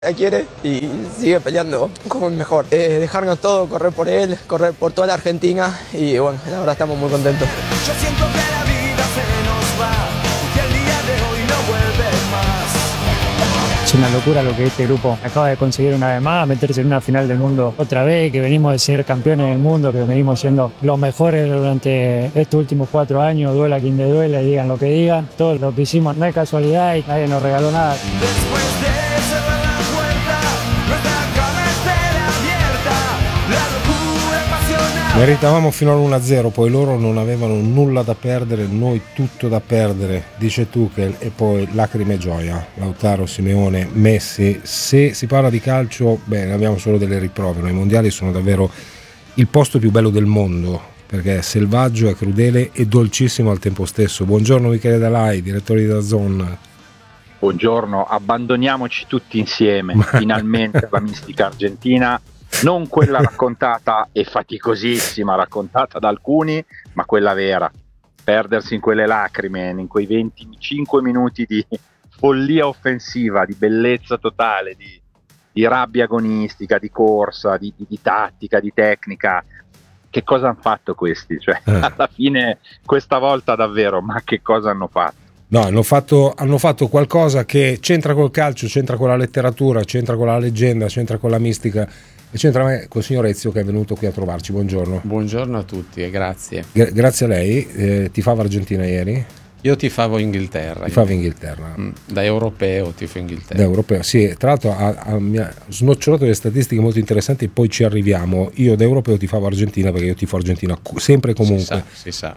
quiere y sigue peleando como el mejor. Dejarnos todo, correr por él, correr por toda la Argentina y bueno, la verdad estamos muy contentos. Yo siento que la vida se nos va y el día de hoy no vuelve más. Es una locura lo que este grupo acaba de conseguir una vez más, meterse en una final del mundo otra vez, que venimos de ser campeones del mundo, que venimos siendo los mejores durante estos últimos 4 años, duela quien le duela y digan lo que digan. Todo lo que hicimos no es casualidad y nadie nos regaló nada. Después de cerrar la puerta, nuestra cama espera abierta, la locura pasionale. Meritavamo fino all'1-0, poi loro non avevano nulla da perdere, noi tutto da perdere, dice Tuchel, e poi lacrime e gioia. Lautaro, Simeone, Messi. Se si parla di calcio, beh, abbiamo solo delle riprove. I mondiali sono davvero il posto più bello del mondo, perché è selvaggio, è crudele e dolcissimo al tempo stesso. Buongiorno Michele Dalai, direttore di DAZN. Buongiorno, abbandoniamoci tutti insieme, finalmente la mistica argentina, non quella raccontata e faticosissima, raccontata da alcuni, ma quella vera. Perdersi in quelle lacrime, in quei 25 minuti di follia offensiva, di bellezza totale, di rabbia agonistica, di corsa, di tattica, di tecnica. Che cosa hanno fatto questi? Cioè, alla fine, questa volta davvero, ma che cosa hanno fatto? No, hanno fatto qualcosa che c'entra col calcio, c'entra con la letteratura, c'entra con la leggenda, c'entra con la mistica e c'entra col signor Ezio che è venuto qui a trovarci. Buongiorno. Buongiorno a tutti e grazie. Grazie a lei. Tifava Argentina ieri? Io tifavo Inghilterra. Tifavo Inghilterra. Da europeo tifo Inghilterra. Da europeo, sì. Tra l'altro mi ha snocciolato delle statistiche molto interessanti, poi ci arriviamo. Io da europeo tifavo Argentina perché io tifo Argentina sempre e comunque. Si sa.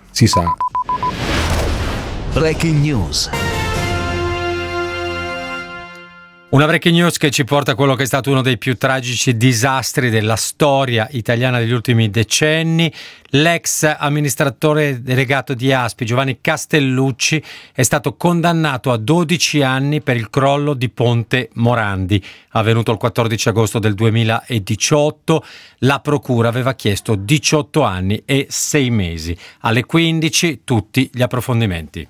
Breaking News. Una breaking news che ci porta a quello che è stato uno dei più tragici disastri della storia italiana degli ultimi decenni. L'ex amministratore delegato di Aspi, Giovanni Castellucci, è stato condannato a 12 anni per il crollo di Ponte Morandi, avvenuto il 14 agosto del 2018. La procura aveva chiesto 18 anni e 6 mesi. Alle 15 tutti gli approfondimenti.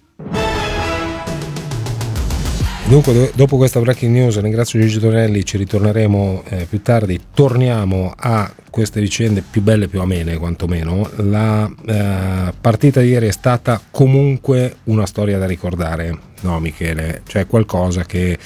Dunque, dopo questa breaking news ringrazio Gigi Tonelli, ci ritorneremo più tardi. Torniamo a queste vicende più belle, più amene quantomeno. La partita di ieri è stata comunque una storia da ricordare, no Michele? Cioè è qualcosa che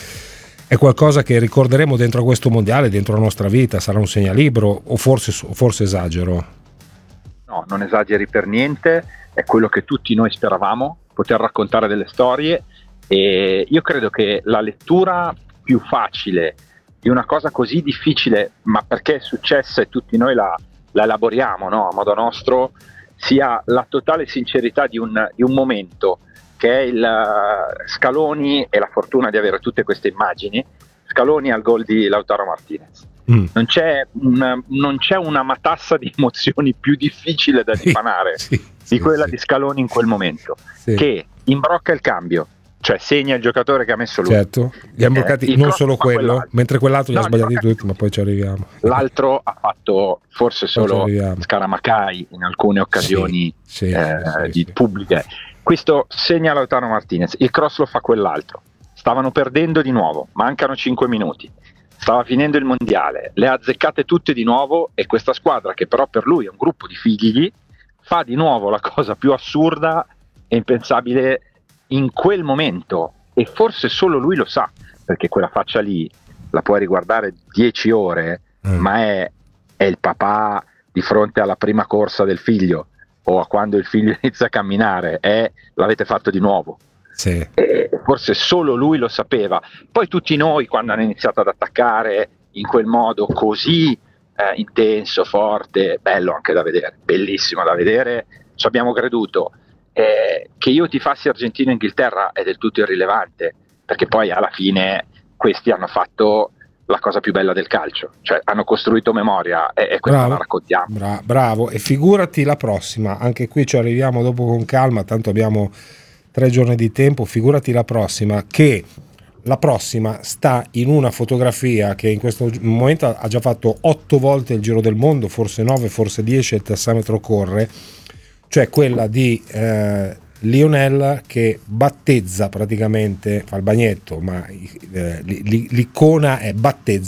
ricorderemo dentro a questo mondiale, dentro la nostra vita. Sarà un segnalibro o forse esagero? No, non esageri per niente, è quello che tutti noi speravamo, poter raccontare delle storie. E io credo che la lettura più facile di una cosa così difficile, ma perché è successa e tutti noi la elaboriamo, no? A modo nostro, sia la totale sincerità di un momento che è il Scaloni e la fortuna di avere tutte queste immagini. Scaloni al gol di Lautaro Martinez. Non c'è una matassa di emozioni più difficile da dipanare di quella di Scaloni in quel momento, che imbrocca il cambio. Cioè segna il giocatore che ha messo lui. Certo, gli ha bloccati non solo quello, mentre quell'altro li ha sbagliati tutti, ma poi ci arriviamo. L'altro ha fatto forse solo Scaramacai in alcune occasioni pubbliche. Questo segna Lautaro Martinez, il cross lo fa quell'altro. Stavano perdendo di nuovo, mancano 5 minuti. Stava finendo il mondiale, le ha azzeccate tutte di nuovo e questa squadra, che però per lui è un gruppo di figli, fa di nuovo la cosa più assurda e impensabile in quel momento, e forse solo lui lo sa, perché quella faccia lì la puoi riguardare 10 ore, ma è il papà di fronte alla prima corsa del figlio o a quando il figlio inizia a camminare, l'avete fatto di nuovo. Sì. E forse solo lui lo sapeva. Poi tutti noi, quando hanno iniziato ad attaccare in quel modo così intenso, forte, bello anche da vedere, bellissimo da vedere, ci abbiamo creduto. Che io tifassi Argentina e Inghilterra è del tutto irrilevante, perché poi alla fine questi hanno fatto la cosa più bella del calcio, cioè hanno costruito memoria e questa la raccontiamo. Bravo, e figurati la prossima, anche qui ci arriviamo dopo con calma, tanto abbiamo 3 giorni di tempo. Figurati la prossima, che la prossima sta in una fotografia che in questo momento ha già fatto 8 volte il giro del mondo, forse 9, forse 10, il tassametro corre, cioè quella di Lionel che battezza praticamente, fa il bagnetto, ma l'icona è battezza